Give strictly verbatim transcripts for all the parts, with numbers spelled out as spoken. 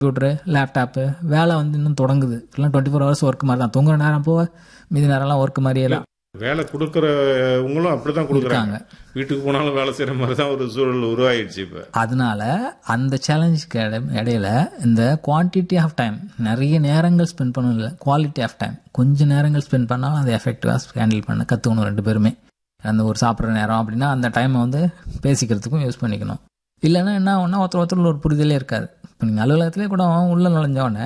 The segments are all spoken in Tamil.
கம்ப்யூட்டரு, லேப்டாப்பு, வேலை வந்து இன்னும் தொடங்குது. இப்பெல்லாம் டுவெண்ட்டி ஃபோர் ஹவர்ஸ் ஒர்க் மாதிரி தான். தூங்குற நேரம் போக மீதி நேரம்லாம் ஒர்க் மாதிரியே தான். வேலை கொடுக்குறவங்களும் அப்படிதான் கொடுக்குறாங்க. வீட்டுக்கு போனாலும் வேலை செய்யற மாதிரி தான் ஒரு சூழல் உருவாயிடுச்சு இப்ப. அதனால அந்த சேலஞ்சுக்கு இடையில இந்த குவான்டிட்டி ஆஃப் டைம், நிறைய நேரங்கள் ஸ்பெண்ட் பண்ணணும் இல்லை, குவாலிட்டி ஆஃப் டைம் கொஞ்சம் நேரங்கள் ஸ்பெண்ட் பண்ணாலும் அதை எஃபெக்டிவாக ஹேண்டில் பண்ண கற்றுக்கணும் ரெண்டு பேருமே. அந்த ஒரு சாப்பிட்ற நேரம் அப்படின்னா அந்த டைமை வந்து பேசிக்கிறதுக்கும் யூஸ் பண்ணிக்கணும். இல்லைன்னா என்ன ஆகும்னா ஒருத்தர் ஒருத்தர் ஒரு புரிதலே இருக்காது. இப்போ நீங்கள் அலுவலகத்திலே கூட உள்ளே நுழைஞ்சோடனே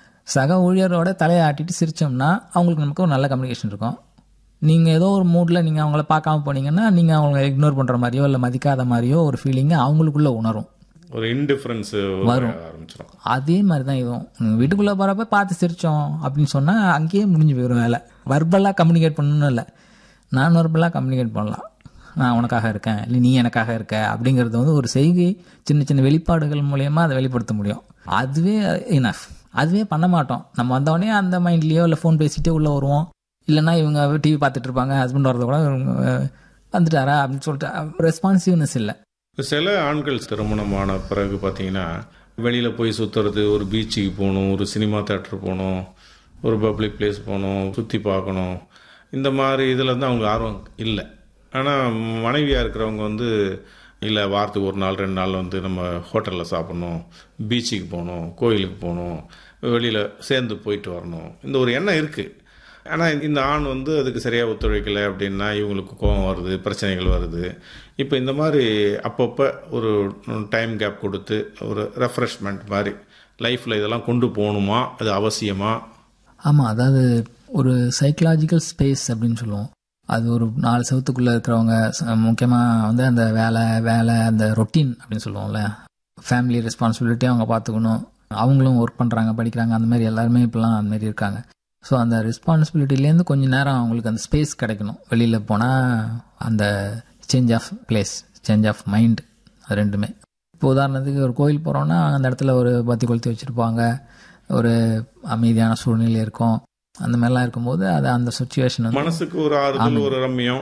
சக ஊழியரோட தலையை ஆட்டிட்டு சிரித்தோம்னா அவங்களுக்கு நமக்கு ஒரு நல்ல கம்யூனிகேஷன் இருக்கும். நீங்கள் ஏதோ ஒரு மூடில் நீங்கள் அவங்கள பார்க்காம போனீங்கன்னா நீங்கள் அவங்கள இக்னோர் பண்ணுற மாதிரியோ இல்லை மதிக்காத மாதிரியோ ஒரு ஃபீலிங்கை அவங்களுக்குள்ளே உணரும், ஒரு இன்டிஃபரன்ஸ் வரும். அதே மாதிரி தான் இதுவும். வீட்டுக்குள்ளே போகிறப்ப பார்த்து சிரித்தோம் அப்படின்னு சொன்னால் அங்கேயே முடிஞ்சு போயிடும் வேலை. வர்பலாக கம்யூனிகேட் பண்ணணும் இல்லை, நான் வர்பலாக கம்யூனிகேட் பண்ணலாம். நான் உனக்காக இருக்கேன், இல்லை நீ எனக்காக இருக்க அப்படிங்கிறது வந்து ஒரு செய்கை, சின்ன சின்ன வெளிப்பாடுகள் மூலயமா அதை வெளிப்படுத்த முடியும். அதுவே இனஃப். அதுவே பண்ண மாட்டோம். நம்ம வந்தோடனே அந்த மைண்ட்லேயோ இல்லை ஃபோன் பேசிகிட்டே உள்ளே வருவோம். இல்லைன்னா இவங்க டிவி பார்த்துட்டு இருப்பாங்க, ஹஸ்பண்ட் வரது கூட வந்துட்டாரா அப்படின்னு சொல்லிட்டு ரெஸ்பான்சிவ்னஸ் இல்லை. சில ஆண்கள் திருமணமான பிறகு பார்த்தீங்கன்னா வெளியில் போய் சுற்றுறது, ஒரு பீச்சுக்கு போகணும், ஒரு சினிமா தேட்டர் போகணும், ஒரு பப்ளிக் பிளேஸ் போகணும், சுற்றி பார்க்கணும், இந்த மாதிரி இதில் வந்து அவங்க ஆர்வம் இல்லை. ஆனால் மனைவியாக இருக்கிறவங்க வந்து இல்லை வாரத்துக்கு ஒரு நாள் ரெண்டு நாள் வந்து நம்ம ஹோட்டலில் சாப்பிட்ணும், பீச்சுக்கு போகணும், கோயிலுக்கு போகணும், வெளியில் சேர்ந்து போயிட்டு வரணும், இந்த ஒரு எண்ணம் இருக்குது. ஆனால் இந்த ஆண் வந்து அதுக்கு சரியாக ஒத்துழைக்கலை அப்படின்னா இவங்களுக்கு கோபம் வருது, பிரச்சனைகள் வருது. இப்போ இந்த மாதிரி அப்பப்போ ஒரு டைம் கேப் கொடுத்து ஒரு ரெஃப்ரெஷ்மெண்ட் மாதிரி லைஃப்பில் இதெல்லாம் கொண்டு போகணுமா, அது அவசியமா? ஆமாம், அதாவது ஒரு சைக்கலாஜிக்கல் ஸ்பேஸ் அப்படின்னு சொல்லுவோம். அது ஒரு நாலு செவத்துக்குள்ளே இருக்கிறவங்க முக்கியமாக வந்து அந்த வேலை வேலை அந்த ரொட்டீன் அப்படின்னு சொல்லுவோம்ல, ஃபேமிலி ரெஸ்பான்சிபிலிட்டி அவங்க பார்த்துக்கணும். அவங்களும் ஒர்க் பண்ணுறாங்க, படிக்கிறாங்க, அந்த மாதிரி எல்லாருமே இப்போலாம் அந்த மாதிரி இருக்காங்க. ஸோ அந்த ரெஸ்பான்சிபிலிட்டிலேருந்து கொஞ்சம் நேரம் அவங்களுக்கு அந்த ஸ்பேஸ் கிடைக்கணும். வெளியில் போனால் அந்த change of place, change of mind, அது ரெண்டுமே. இப்போ உதாரணத்துக்கு ஒரு கோயில் போகிறோன்னா அந்த இடத்துல ஒரு பத்தி கொளுத்தி வச்சுருப்பாங்க, ஒரு அமைதியான சூழ்நிலை இருக்கும். அந்த மாதிரிலாம் இருக்கும்போது அது அந்த சுச்சுவேஷன் வந்து மனசுக்கு ஒரு ஆறுதல், ஒரு ரம்மியம்,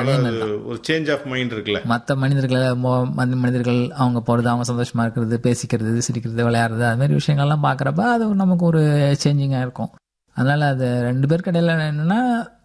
ஒரு சேஞ்ச் ஆஃப் மைண்ட் இருக்குல்ல. மற்ற மனிதர்களை மனிதர்கள் அவங்க போகிறது, அவங்க சந்தோஷமாக இருக்கிறது, பேசிக்கிறது, சிரிக்கிறது, விளையாடுறது, அது மாதிரி விஷயங்கள்லாம் பார்க்குறப்ப அது நமக்கு ஒரு சேஞ்சிங்காக இருக்கும். அதனால் அது ரெண்டு பேருக்கு இடையில என்னென்னா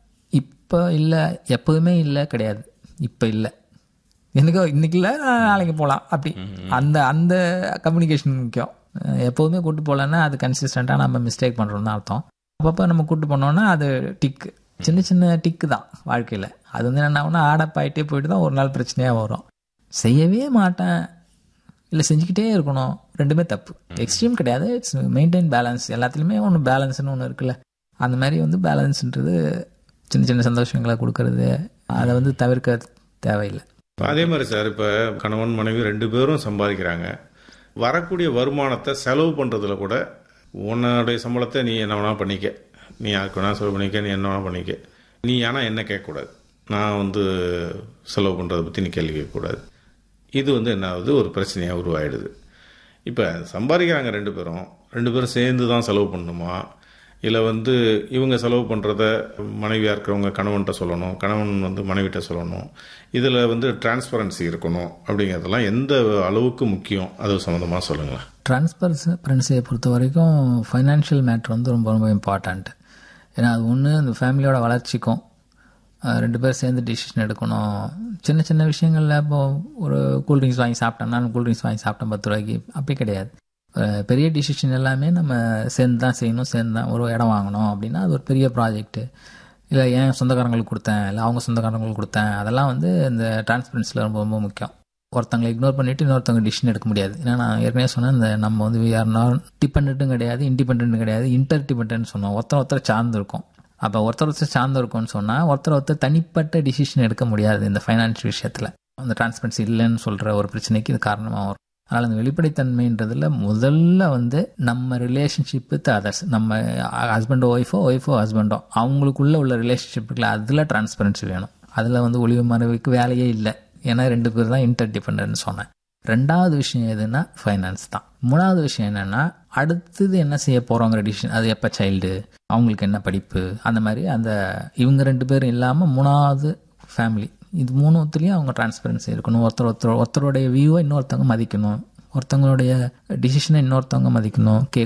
இப்போ இல்லை, எப்போதுமே இல்லை கிடையாது, இப்போ இல்லை, எனக்கு இன்னைக்கு இல்லை நாளைக்கு போகலாம் அப்படி, அந்த அந்த கம்யூனிகேஷன் முக்கியம். எப்போதுமே கூட்டு போகலன்னா அது கன்சிஸ்டண்ட்டாக நம்ம மிஸ்டேக் பண்ணுறோம்னு அர்த்தம். அப்பப்போ நம்ம கூப்பிட்டு போனோம்னா அது டிக்கு, சின்ன சின்ன டிக்கு தான் வாழ்க்கையில். அது வந்து என்ன ஆகுனா ஆடப்பாயிட்டே போயிட்டு தான் ஒரு நாள் பிரச்சனையாக வரும். செய்யவே மாட்டேன் இல்லை செஞ்சுக்கிட்டே இருக்கணும், ரெண்டுமே தப்பு. எக்ஸ்ட்ரீம் கிடையாது, இட்ஸ் மெயின்டைன் பேலன்ஸ். எல்லாத்துலேயுமே ஒன்று பேலன்ஸ்னு ஒன்று இருக்குல்ல, அந்த மாதிரி வந்து பேலன்ஸ்ன்றது சின்ன சின்ன சந்தோஷங்களை கொடுக்கறது, அதை வந்து தவிர்க்க தேவையில்லை. அதே மாதிரி சார், இப்போ கணவன் மனைவி ரெண்டு பேரும் சம்பாதிக்கிறாங்க, வரக்கூடிய வருமானத்தை செலவு பண்ணுறதுல கூட உன்னுடைய சம்பளத்தை நீ என்ன வேணா பண்ணிக்க, நீ யாருக்கு வேணா செலவு பண்ணிக்க, நீ என்ன வேணா பண்ணிக்க, நீ ஆனால் என்ன கேட்கக்கூடாது, நான் வந்து செலவு பண்ணுறதை பற்றி நீ கேள்வி கேட்கக்கூடாது. இது வந்து என்ன ஆகுது, ஒரு பிரச்சனையாக உருவாயிடுது. இப்போ சம்பாதிக்கிறாங்க ரெண்டு பேரும், ரெண்டு பேரும் சேர்ந்து தான் செலவு பண்ணணுமா, இல்லை வந்து இவங்க செலவு பண்ணுறத மனைவியாக இருக்கிறவங்க கணவன்கிட்ட சொல்லணும், கணவன் வந்து மனைவிட்ட சொல்லணும், இதில் வந்து டிரான்ஸ்பரன்சி இருக்கணும் அப்படிங்கிறதெல்லாம் எந்த அளவுக்கு முக்கியம், அது சம்மந்தமாக சொல்லுங்களேன். டிரான்ஸ்பரன்சியை பொறுத்த வரைக்கும் ஃபைனான்ஷியல் மேட்ரு வந்து ரொம்ப ரொம்ப இம்பார்ட்டண்ட். ஏன்னா அது ஒன்று அந்த ஃபேமிலியோட வளர்ச்சிக்கும், ரெண்டு பேர் சேர்ந்து டிசிஷன் எடுக்கணும். சின்ன சின்ன விஷயங்களில் இப்போ ஒரு கூல்ட்ரிங்க்ஸ் வாங்கி சாப்பிட்டோம்னா கூல்ட்ரிங்க்ஸ் வாங்கி சாப்பிட்டோம் பத்து ரூபாய்க்கு, அப்படி கிடையாது. பெரிய டிசிஷன் எல்லாமே நம்ம சேர்ந்து தான் செய்யணும். சேர்ந்து தான் ஒரு இடம் வாங்கணும் அப்படின்னா அது ஒரு பெரிய ப்ராஜெக்ட்டு, இல்லை ஏன் சொந்தக்காரங்களுக்கு கொடுத்தேன், இல்லை அவங்க சொந்தக்காரங்களுக்கு கொடுத்தேன், அதெல்லாம் வந்து இந்த டிரான்ஸ்பரன்சியில் ரொம்ப ரொம்ப முக்கியம். ஒருத்தங்களை இக்னோர் பண்ணிவிட்டு இன்னொருத்தவங்க டிசிஷன் எடுக்க முடியாது. ஏன்னா நான் ஏற்கனவே சொன்னேன், இந்த நம்ம வந்து வி ஆர் நாட் டிபெண்ட்டும் கிடையாது, இண்டிபெண்ட்டும் கிடையாது, இன்டர் டிபெண்ட்னு சொன்னோம். ஒருத்தர் ஒருத்தர் சார்ந்து இருக்கும். அப்போ ஒருத்தர் ஒருத்தர் சார்ந்து இருக்கும்னு சொன்னால் ஒருத்தர் ஒருத்தர் தனிப்பட்ட டிசிஷன் எடுக்க முடியாது. இந்த ஃபைனான்ஷியல் விஷயத்தில் அந்த டிரான்ஸ்பரன்சி இல்லைன்னு சொல்கிற ஒரு பிரச்சனைக்கு இது காரணமாக வரும். அதனால் அந்த வெளிப்படைத்தன்மைன்றதில் முதல்ல வந்து நம்ம ரிலேஷன்ஷிப் வித் அதர்ஸ், நம்ம ஹஸ்பண்டோ ஒய்ஃபோ ஒய்ஃபோ ஹஸ்பண்டோ அவங்களுக்குள்ளே உள்ள ரிலேஷன்ஷிப்புக்குள்ள அதில் டிரான்ஸ்பரன்சி வேணும். அதில் வந்து ஒளிவு மறைவுக்கு வேலையே இல்லை. ஏன்னா ரெண்டு பேர் தான் இன்டர் டிபெண்டன்ட்னு சொன்னேன். ரெண்டாவது விஷயம் எதுன்னா ஃபைனான்ஸ் தான். மூணாவது விஷயம் என்னென்னா அடுத்தது என்ன செய்ய போகிறோங்கிற டிசிஷன், அது எப்போ சைல்டு, அவங்களுக்கு என்ன படிப்பு, அந்த மாதிரி அந்த இவங்க ரெண்டு பேரும் இல்லாமல் மூணாவது ஃபேமிலி, இது மூணுத்துலேயும் அவங்க டிரான்ஸ்பரன்சி இருக்கணும். ஒருத்தர் ஒருத்தர் ஒருத்தருடைய வியூவை இன்னொருத்தவங்க மதிக்கணும். ஒருத்தவங்களுடைய டிசிஷனை இன்னொருத்தவங்க மதிக்கணும், கேட்கணும்.